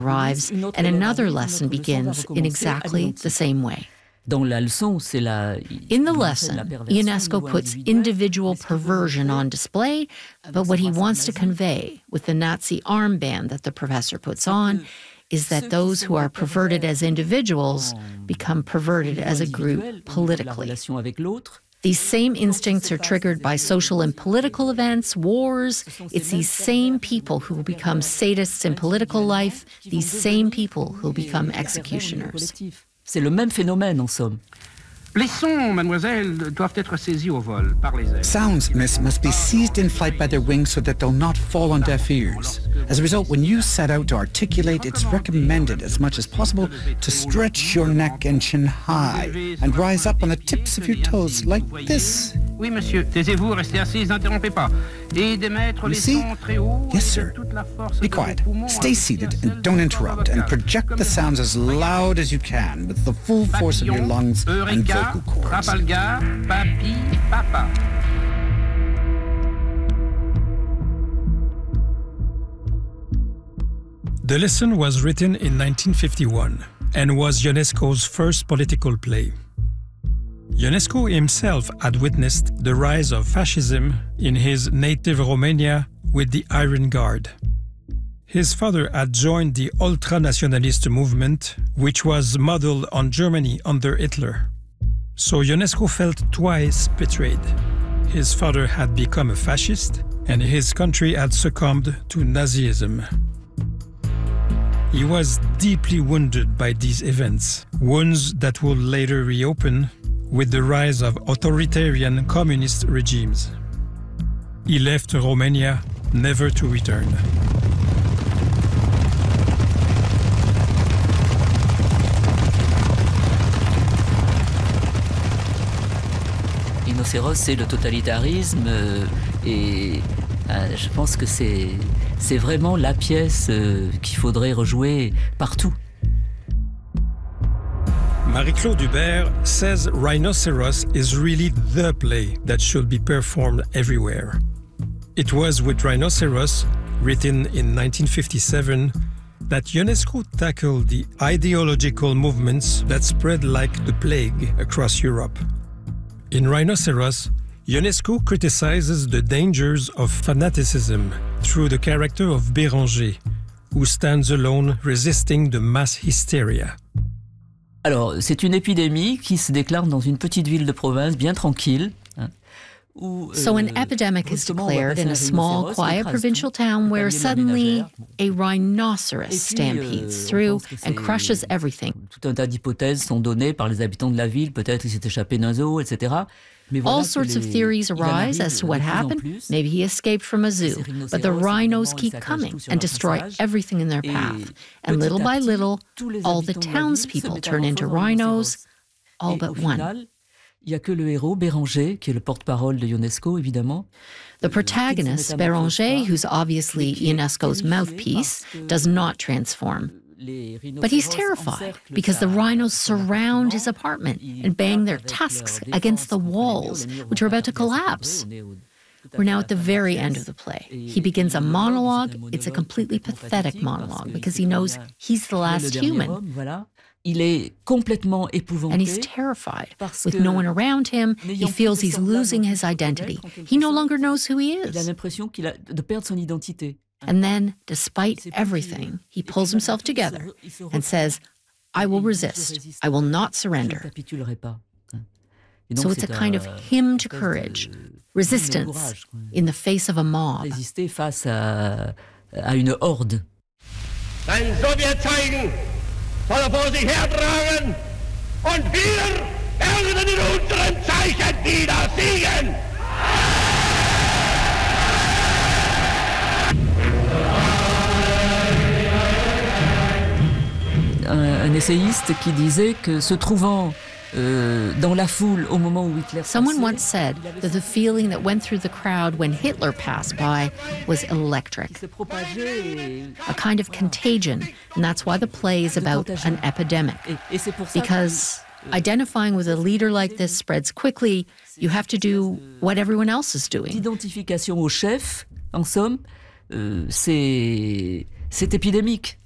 arrives, and another lesson begins in exactly the same way. In the lesson, Ionesco puts individual perversion on display, but what he wants to convey with the Nazi armband that the professor puts on is that those who are perverted as individuals become perverted as a group politically. These same instincts are triggered by social and political events, wars. It's these same people who will become sadists in political life, these same people who will become executioners. C'est le même phénomène, en somme. Les sons, mademoiselle, doivent être saisis au vol par les ailes. Sounds, miss, must be seized in flight by their wings so that they'll not fall on deaf ears. As a result, when you set out to articulate, it's recommended as much as possible to stretch your neck and chin high and rise up on the tips of your toes like this. Oui, monsieur. Taisez-vous, restez assis, n'interrompez pas. Et d'émettre les sons très haut. Yes, sir. Be quiet. Stay seated and don't interrupt, and project the sounds as loud as you can with the full force of your lungs and vocal cords. Trafalgar, papi, papa. The lesson was written in 1951 and was Ionesco's first political play. Ionesco himself had witnessed the rise of fascism in his native Romania with the Iron Guard. His father had joined the ultranationalist movement, which was modeled on Germany under Hitler. So Ionesco felt twice betrayed. His father had become a fascist, and his country had succumbed to Nazism. He was deeply wounded by these events, wounds that would later reopen with the rise of authoritarian communist regimes. He left Romania never to return. Rhinocéros, c'est le totalitarisme et je pense que c'est vraiment la pièce qu'il faudrait rejouer partout. Marie-Claude Hubert says Rhinoceros is really the play that should be performed everywhere. It was with Rhinoceros, written in 1957, that Ionesco tackled the ideological movements that spread like the plague across Europe. In Rhinoceros, Ionesco criticizes the dangers of fanaticism through the character of Béranger, who stands alone resisting the mass hysteria. Alors, c'est une épidémie qui se déclare dans une petite ville de province bien tranquille. So an epidemic is declared in a small, quiet provincial town where suddenly a rhinoceros stampedes through and crushes everything. Tout un tas d'hypothèses sont données par les habitants de la ville, peut-être il s'est échappé d'un zoo, etc. All sorts of theories arise as to what happened. Maybe he escaped from a zoo, but the rhinos keep coming and destroy everything in their path. And little by little, all the townspeople turn into rhinos, all but one. Il n'y a que le héros, Béranger, qui est le porte-parole de Ionesco, évidemment. The protagonist, Béranger, who's obviously Ionesco's mouthpiece, does not transform. But he's terrified because the rhinos surround his apartment and bang their tusks against the walls, which are about to collapse. We're now at the very end of the play. He begins a monologue. It's a completely pathetic monologue because he knows he's the last human. Il est complètement épouvanté. And he's terrified. With no one around him, he feels he's losing his identity. He no longer knows who he is. Il a l'impression de perdre son identité. And then, despite everything, he pulls himself together and says, I will resist. I will not surrender. So it's a kind of hymn to courage, resistance in the face of a mob. Résister face à une horde. Ein Sowjet zeigen, soll vor sich hertragen, und wir werden in unseren Zeichen wieder siegen. Un essayiste qui disait que se trouvant dans la foule au moment où Hitler Someone once said that the feeling that went through the crowd when Hitler passed by was electric, a kind of contagion, and that's why the play is about an epidemic. Because identifying with a leader like this spreads quickly, you have to do what everyone else is doing. L'identification au chef, en somme, c'est épidémique.